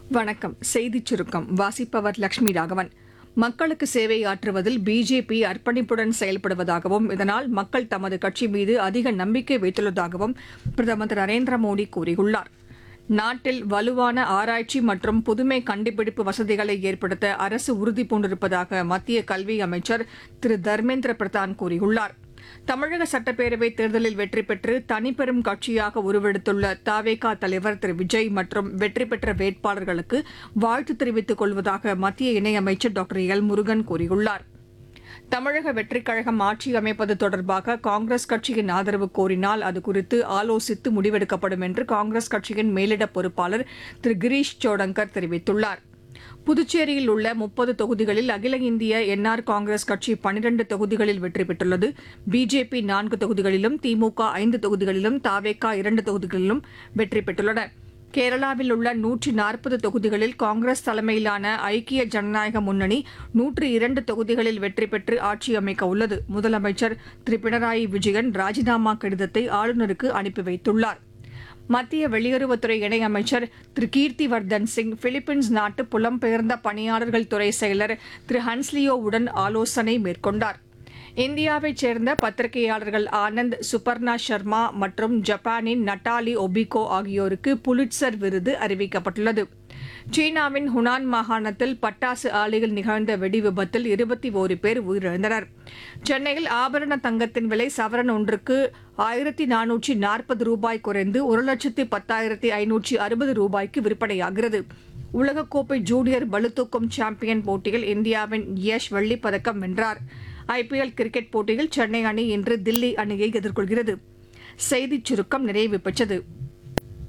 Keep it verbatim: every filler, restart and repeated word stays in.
வணக்கம். செய்திச் சுருக்கம் வாசிப்பவர் லட்சுமி ராகவன். மக்களுக்கு சேவை ஆற்றுவதில் பிஜேபி அர்ப்பணிப்புடன் செயல்படுவதாகவும் இதனால் மக்கள் தமது கட்சி மீது அதிக நம்பிக்கை வைத்துள்ளதாகவும் பிரதமர் திரு நரேந்திர மோடி கூறியுள்ளார். நாட்டில் வலுவான ஆராய்ச்சி மற்றும் புதுமை கண்டுபிடிப்பு வசதிகளை ஏற்படுத்த அரசு உறுதிபூண்டிருப்பதாக மத்திய கல்வி அமைச்சர் திரு தர்மேந்திர பிரதான் கூறியுள்ளார். தமிழக சட்டப்பேரவைத் தேர்தலில் வெற்றி பெற்று தனிப்பெரும் கட்சியாக உருவெடுத்துள்ள தவேகா தலைவர் திரு விஜய் மற்றும் வெற்றி பெற்ற வேட்பாளர்களுக்கு வாழ்த்து தெரிவித்துக் கொள்வதாக மத்திய இணையமைச்சர் டாக்டர் எல் முருகன் கூறியுள்ளார். தமிழக வெற்றிக் கழகம் ஆட்சி அமைப்பது தொடர்பாக காங்கிரஸ் கட்சியின் ஆதரவு கோரினால் அது குறித்து ஆலோசித்து முடிவெடுக்கப்படும் என்று காங்கிரஸ் கட்சியின் மேலிட பொறுப்பாளர் திரு கிரீஷ் சோடங்கர் தெரிவித்துள்ளார். புதுச்சேரியில் உள்ள முப்பது தொகுதிகளில் அகில இந்திய என்ஆர் காங்கிரஸ் கட்சி பனிரண்டு தொகுதிகளில் வெற்றி பெற்றுள்ளது. பிஜேபி நான்கு தொகுதிகளிலும், திமுக ஐந்து தொகுதிகளிலும், தவேகா இரண்டு தொகுதிகளிலும் வெற்றி பெற்றுள்ளன. கேரளாவில் உள்ள நூற்றி நாற்பது தொகுதிகளில் காங்கிரஸ் தலைமையிலான ஐக்கிய ஜனநாயக முன்னணி நூற்று இரண்டு தொகுதிகளில் வெற்றி பெற்று ஆட்சி அமைக்க உள்ளது. முதலமைச்சர் திரு பினராயி விஜயன் ராஜினாமா கடிதத்தை ஆளுநருக்கு அனுப்பி வைத்துள்ளார். மத்திய வெளியுறவுத்துறை இணையமைச்சர் திரு கீர்த்திவர்தன் சிங் பிலிப்பைன்ஸ் நாட்டு புலம்பெயர்ந்த பணியாளர்கள் துறை செயலர் திரு ஹன்ஸ்லியோவுடன் ஆலோசனை மேற்கொண்டார். இந்தியாவைச் சேர்ந்த பத்திரிகையாளர்கள் ஆனந்த் சுபர்ணா சர்மா மற்றும் ஜப்பானின் நட்டாலி ஒபிகோ ஆகியோருக்கு புலிட்சர் விருது அறிவிக்கப்பட்டுள்ளது. சீனாவின் ஹுனான் மாகாணத்தில் பட்டாசு ஆலையில் நிகழ்ந்த வெடி விபத்தில் இருபத்தி ஒரு பேர் உயிரிழந்தனர். சென்னையில் ஆபரண தங்கத்தின் விலை சவரன் ஒன்றுக்கு ஆயிரத்தி நானூற்றி நாற்பது ரூபாய் குறைந்து ஒரு லட்சத்து பத்தாயிரத்தி ஐநூற்றி அறுபது ரூபாய்க்கு விற்பனையாகிறது. உலகக்கோப்பை ஜூனியர் பளுதூக்கும் சாம்பியன் போட்டியில் இந்தியாவின் யஷ் வெள்ளிப் பதக்கம் வென்றார். ஐபிஎல் கிரிக்கெட் போட்டியில் சென்னை அணி இன்று தில்லி அணியை எதிர்கொள்கிறது. செய்திச் சுருக்கம் நிறைவு பெற்றது.